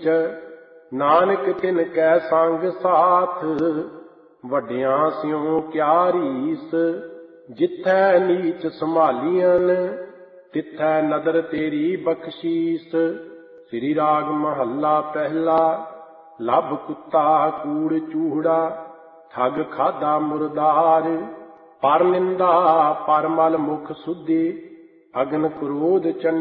ਨੀਚ। ਨਾਨਕ ਤਿਨ ਕੈ ਸੰਗ ਸਾਥ, ਵੱਡਿਆਂ ਸਿਉ ਕਿਆ ਰੀਸ। ਜਿਥੈ ਨੀਚ ਸੰਭਾਲੀਆਂ, ਤਿਥੈ ਨਦਰ ਤੇਰੀ ਬਖਸ਼ੀਸ। ਸ੍ਰੀ ਰਾਗ ਮਹੱਲਾ ਪਹਿਲਾ। ਲੱਭ ਕੁੱਤਾ ਕੂੜ ਚੂਹੜਾ, ਠੱਗ ਖਾਧਾ ਮੁਰਦਾਰ। ਪਰ ਨਿੰਦਾ ਪਰ ਮਲ ਮੁਖ ਸੁਧੀ, ਅਗਨ ਕ੍ਰੋਧ ਚੰਡ